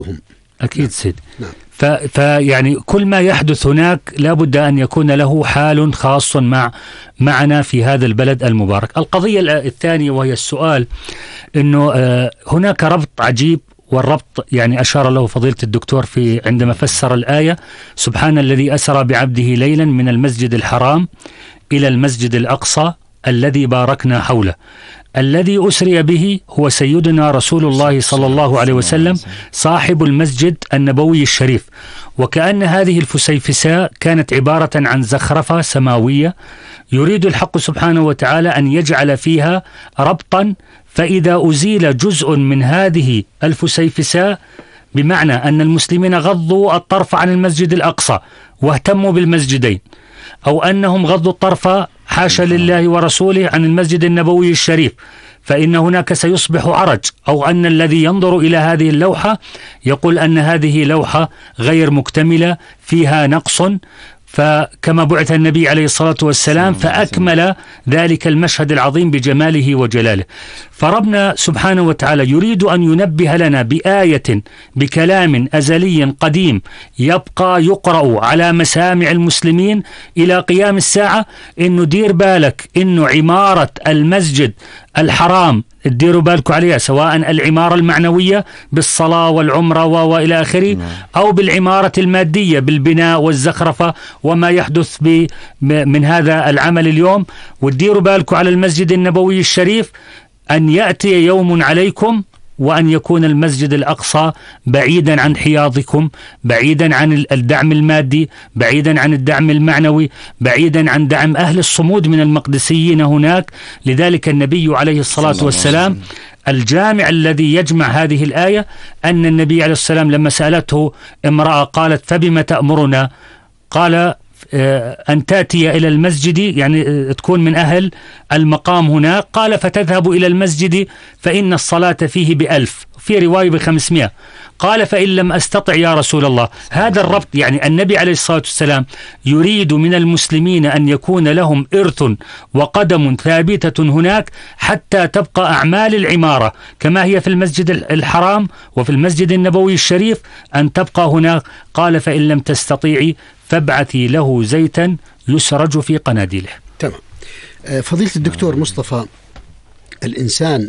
أكيد سيد. نعم. فيعني كل ما يحدث هناك لابد أن يكون له حال خاص معنا في هذا البلد المبارك. القضية الثانية وهي السؤال أنه هناك ربط عجيب، والربط يعني أشار له فضيلة الدكتور في عندما فسر الآية: سبحان الذي أسرى بعبده ليلا من المسجد الحرام إلى المسجد الأقصى الذي باركنا حوله. الذي أسري به هو سيدنا رسول الله صلى الله عليه وسلم صاحب المسجد النبوي الشريف. وكأن هذه الفسيفساء كانت عبارة عن زخرفة سماوية يريد الحق سبحانه وتعالى أن يجعل فيها ربطا، فإذا أزيل جزء من هذه الفسيفساء، بمعنى أن المسلمين غضوا الطرف عن المسجد الأقصى واهتموا بالمسجدين، أو أنهم غضوا الطرف حاشا لله ورسوله عن المسجد النبوي الشريف، فإن هناك سيصبح عرج، أو أن الذي ينظر إلى هذه اللوحة يقول أن هذه لوحة غير مكتملة فيها نقص. فكما بعث النبي عليه الصلاة والسلام فأكمل ذلك المشهد العظيم بجماله وجلاله. فربنا سبحانه وتعالى يريد أن ينبه لنا بآية بكلام أزلي قديم يبقى يقرأ على مسامع المسلمين إلى قيام الساعة، إنه دير بالك إنه عمارة المسجد الحرام ديروا بالكم عليها، سواء العمارة المعنوية بالصلاة والعمرة وإلى آخره، أو بالعمارة المادية بالبناء والزخرفة وما يحدث من هذا العمل اليوم. وديروا بالكم على المسجد النبوي الشريف أن يأتي يوم عليكم وأن يكون المسجد الأقصى بعيدا عن حياضكم، بعيدا عن الدعم المادي، بعيدا عن الدعم المعنوي، بعيدا عن دعم أهل الصمود من المقدسيين هناك. لذلك النبي عليه الصلاة والسلام الجامع الذي يجمع هذه الآية أن النبي عليه السلام لما سألته امرأة قالت: فبما تأمرنا؟ قال: أن تأتي إلى المسجد، يعني تكون من أهل المقام هناك. قال: فتذهب إلى المسجد فإن الصلاة فيه ب1000، في رواية ب500. قال: فإن لم أستطع يا رسول الله. هذا الربط، يعني النبي عليه الصلاة والسلام يريد من المسلمين أن يكون لهم إرث وقدم ثابتة هناك حتى تبقى أعمال العمارة كما هي في المسجد الحرام وفي المسجد النبوي الشريف أن تبقى هناك. قال: فإن لم تستطيعي فابعثي له زيتا يسرج في قناديله. تمام. فضيلة الدكتور مصطفى، الإنسان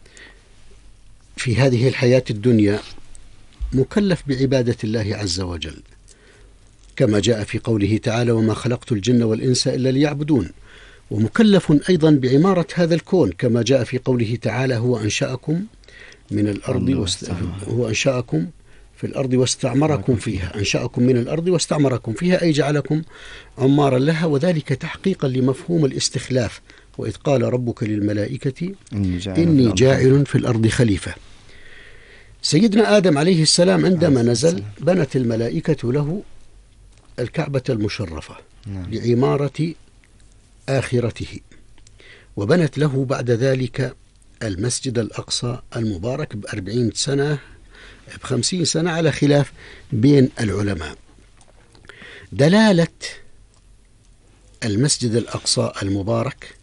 في هذه الحياة الدنيا مكلف بعبادة الله عز وجل، كما جاء في قوله تعالى: وما خلقت الجن والإنس إلا ليعبدون. ومكلف أيضا بعمارة هذا الكون، كما جاء في قوله تعالى: هو أنشأكم من الأرض هو أنشأكم في الأرض واستعمركم فيها. أنشأكم من الأرض واستعمركم فيها، أي جعلكم عمارا لها، وذلك تحقيقا لمفهوم الاستخلاف. وإذ قال ربك للملائكة إني جاعل في الأرض خليفة. سيدنا آدم عليه السلام عندما نزل بنت الملائكة له الكعبة المشرفة لعمارة آخرته، وبنت له بعد ذلك المسجد الأقصى المبارك ب40 سنة ب50 سنة على خلاف بين العلماء. دلالة المسجد الأقصى المبارك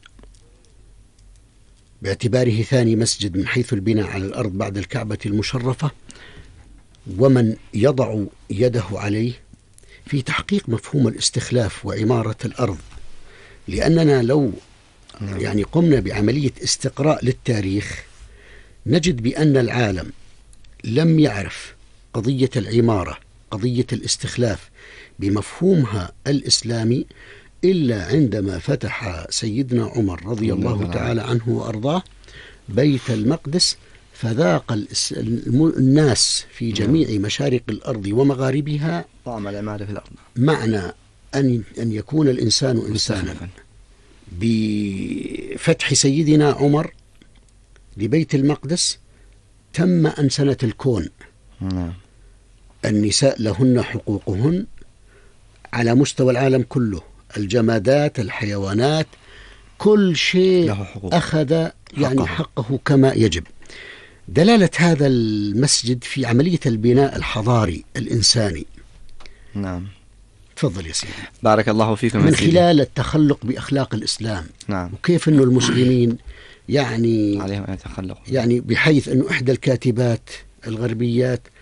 باعتباره ثاني مسجد من حيث البناء على الأرض بعد الكعبة المشرفة، ومن يضع يده عليه في تحقيق مفهوم الاستخلاف وعمارة الأرض. لأننا لو يعني قمنا بعملية استقراء للتاريخ نجد بأن العالم لم يعرف قضية العمارة، قضية الاستخلاف بمفهومها الإسلامي، إلا عندما فتح سيدنا عمر رضي الله تعالى عنه وأرضاه بيت المقدس، فذاق الناس في جميع مشارق الأرض ومغاربها طعم العمارة في الأرض. معنى أن يكون الإنسان إنسانا. بفتح سيدنا عمر لبيت المقدس تم أنسنة الكون. النساء لهن حقوقهن على مستوى العالم كله، الجمادات، الحيوانات، كل شيء أخذ يعني حقه كما يجب. دلالة هذا المسجد في عملية البناء الحضاري الإنساني. نعم. تفضل يا سيدي. بارك الله فيكم. من خلال التخلق بأخلاق الإسلام. نعم. وكيف أنه المسلمين يعني عليهم أن يتخلقوا، يعني بحيث أنه إحدى الكاتبات الغربيات